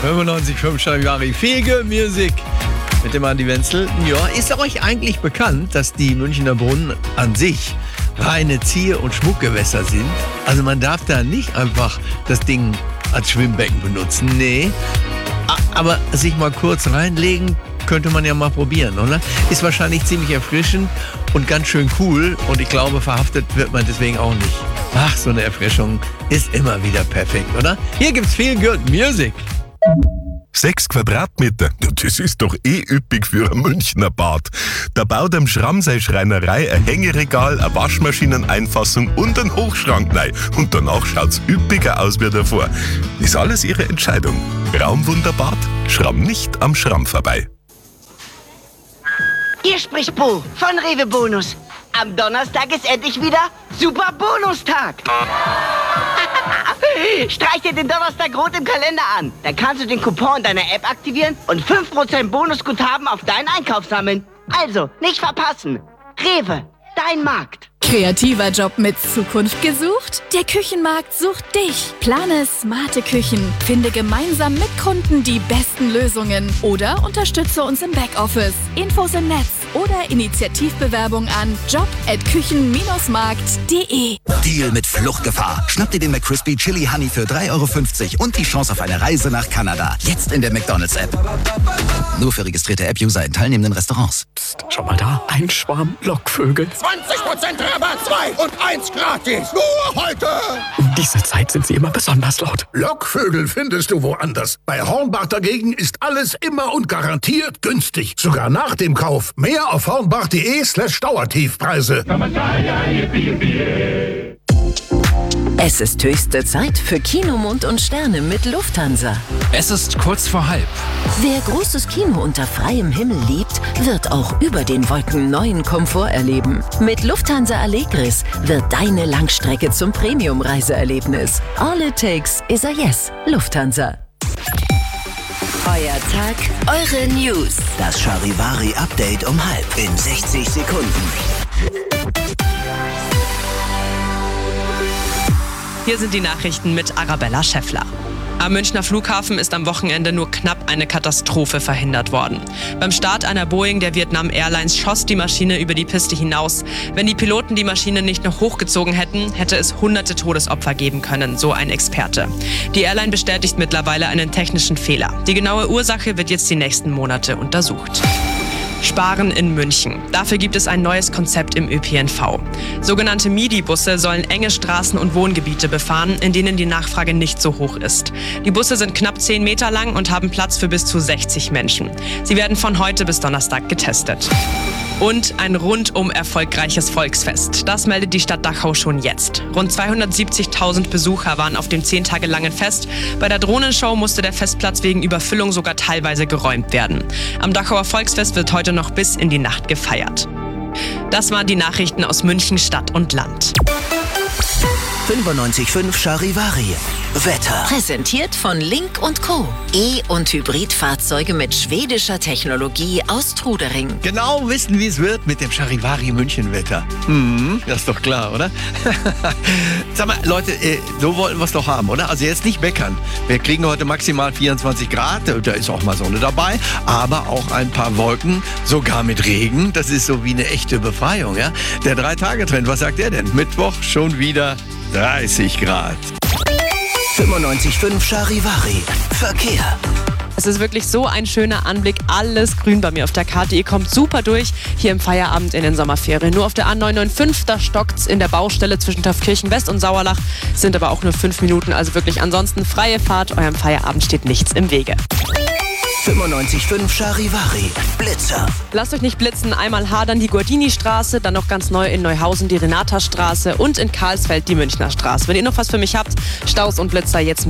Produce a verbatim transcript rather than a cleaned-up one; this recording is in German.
fünfundneunzig Komma fünf Charivari. Feel Good Music mit dem Andi Wenzel. Ja, ist euch eigentlich bekannt, dass die Münchner Brunnen an sich reine Zier- und Schmuckgewässer sind? Also man darf da nicht einfach das Ding als Schwimmbecken benutzen. Nee, aber sich mal kurz reinlegen könnte man ja mal probieren, oder? Ist wahrscheinlich ziemlich erfrischend und ganz schön cool. Und ich glaube, verhaftet wird man deswegen auch nicht. Ach, so eine Erfrischung ist immer wieder perfekt, oder? Hier gibt's Feel Good Music. Sechs Quadratmeter, das ist doch eh üppig für ein Münchner Bad. Da baut am Schramsei Schreinerei ein Hängeregal, eine Waschmaschineneinfassung und einen Hochschrank rein. Und danach schaut's üppiger aus wie davor. Ist alles ihre Entscheidung. Raumwunderbad? Schramm nicht am Schramm vorbei. Hier spricht Bo von Rewe Bonus. Am Donnerstag ist endlich wieder Super Bonustag. Streich dir den Donnerstag rot im Kalender an. Dann kannst du den Coupon deiner App aktivieren und fünf Prozent Bonusguthaben auf deinen Einkauf sammeln. Also, nicht verpassen. Rewe, dein Markt. Kreativer Job mit Zukunft gesucht? Der Küchenmarkt sucht dich. Plane smarte Küchen. Finde gemeinsam mit Kunden die besten Lösungen. Oder unterstütze uns im Backoffice. Infos im Netz oder Initiativbewerbung an job at küchen markt punkt de. Deal mit Fluchtgefahr. Schnapp dir den McCrispy Chili Honey für drei Euro fünfzig und die Chance auf eine Reise nach Kanada. Jetzt in der McDonald's-App. Nur für registrierte App-User in teilnehmenden Restaurants. Psst, schau mal da. Ein Schwarm Lockvögel. zwanzig Prozent Rabatt, zwei und eins gratis. Nur heute. Um diese Zeit sind sie immer besonders laut. Lockvögel findest du woanders. Bei Hornbach dagegen ist alles immer und garantiert günstig. Sogar nach dem Kauf. Mehr auf hornbach.de slash Dauertiefpreise. Es ist höchste Zeit für Kinomond und Sterne mit Lufthansa. Es ist kurz vor halb. Wer großes Kino unter freiem Himmel liebt, wird auch über den Wolken neuen Komfort erleben. Mit Lufthansa Allegris wird deine Langstrecke zum Premium-Reiseerlebnis. All it takes is a yes. Lufthansa. Euer Tag, eure News. Das Charivari-Update um halb in sechzig Sekunden. Hier sind die Nachrichten mit Arabella Schäffler. Am Münchner Flughafen ist am Wochenende nur knapp eine Katastrophe verhindert worden. Beim Start einer Boeing der Vietnam Airlines schoss die Maschine über die Piste hinaus. Wenn die Piloten die Maschine nicht noch hochgezogen hätten, hätte es hunderte Todesopfer geben können, so ein Experte. Die Airline bestätigt mittlerweile einen technischen Fehler. Die genaue Ursache wird jetzt die nächsten Monate untersucht. Sparen in München. Dafür gibt es ein neues Konzept im Ö P N V. Sogenannte Midi-Busse sollen enge Straßen und Wohngebiete befahren, in denen die Nachfrage nicht so hoch ist. Die Busse sind knapp zehn Meter lang und haben Platz für bis zu sechzig Menschen. Sie werden von heute bis Donnerstag getestet. Und ein rundum erfolgreiches Volksfest. Das meldet die Stadt Dachau schon jetzt. Rund zweihundertsiebzigtausend Besucher waren auf dem zehn Tage langen Fest. Bei der Drohnenshow musste der Festplatz wegen Überfüllung sogar teilweise geräumt werden. Am Dachauer Volksfest wird heute noch bis in die Nacht gefeiert. Das waren die Nachrichten aus München, Stadt und Land. fünfundneunzig Komma fünf Charivari. Wetter. Präsentiert von Link und Co. E- und Hybridfahrzeuge mit schwedischer Technologie aus Trudering. Genau wissen, wie es wird mit dem Charivari München-Wetter. Hm, das ist doch klar, oder? Sag mal, Leute, äh, so wollten wir es doch haben, oder? Also jetzt nicht meckern. Wir kriegen heute maximal vierundzwanzig Grad, da ist auch mal Sonne dabei, aber auch ein paar Wolken, sogar mit Regen. Das ist so wie eine echte Befreiung, ja? Der Drei-Tage-Trend, was sagt der denn? Mittwoch schon wieder dreißig Grad. fünfundneunzig Komma fünf Charivari. Verkehr. Es ist wirklich so ein schöner Anblick, alles grün bei mir auf der Karte. Ihr kommt super durch hier im Feierabend in den Sommerferien. Nur auf der A neun neun fünf, da stockt's in der Baustelle zwischen Taufkirchen West und Sauerlach, sind aber auch nur fünf Minuten, also wirklich ansonsten freie Fahrt. Eurem Feierabend steht nichts im Wege. fünfundneunzig Komma fünf Charivari. Blitzer. Lasst euch nicht blitzen, einmal Hadern die Gordini-Straße, dann noch ganz neu in Neuhausen die Renata-Straße und in Karlsfeld die Münchner Straße. Wenn ihr noch was für mich habt, Staus und Blitzer jetzt